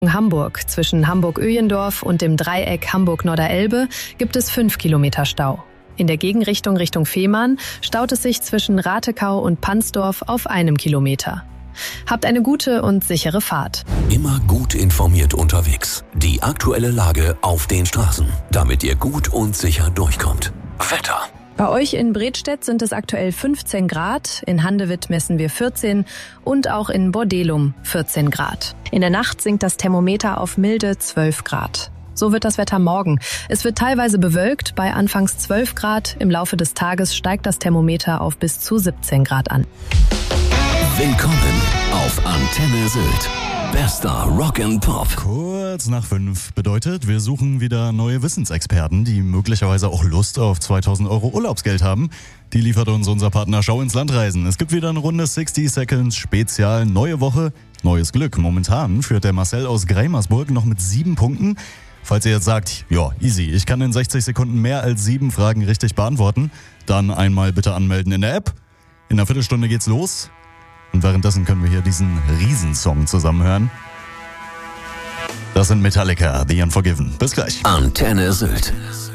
Hamburg. Zwischen Hamburg-Öjendorf und dem Dreieck Hamburg-Nordder-Elbe gibt es 5 Kilometer Stau. In der Gegenrichtung Richtung Fehmarn staut es sich zwischen Ratekau und Pansdorf auf 1 Kilometer. Habt eine gute und sichere Fahrt. Immer gut informiert unterwegs. Die aktuelle Lage auf den Straßen, damit ihr gut und sicher durchkommt. Wetter. Bei euch in Bredstedt sind es aktuell 15 Grad, in Handewitt messen wir 14 und auch in Bordelum 14 Grad. In der Nacht sinkt das Thermometer auf milde 12 Grad. So wird das Wetter morgen. Es wird teilweise bewölkt, bei anfangs 12 Grad. Im Laufe des Tages steigt das Thermometer auf bis zu 17 Grad an. Willkommen auf Antenne Sylt. Bester Rock and Pop. Kurz nach 5 bedeutet, wir suchen wieder neue Wissensexperten, die möglicherweise auch Lust auf 2.000 € Urlaubsgeld haben. Die liefert uns unser Partner Schau ins Land reisen. Es gibt wieder eine Runde 60 Seconds Spezial. Neue Woche, neues Glück. Momentan führt der Marcel aus Greimersburg noch mit 7 Punkten. Falls ihr jetzt sagt, ja, easy, ich kann in 60 Sekunden mehr als 7 Fragen richtig beantworten, dann einmal bitte anmelden in der App. In einer Viertelstunde geht's los. Und währenddessen können wir hier diesen Riesensong zusammen hören. Das sind Metallica, The Unforgiven. Bis gleich. Antenne Sylt.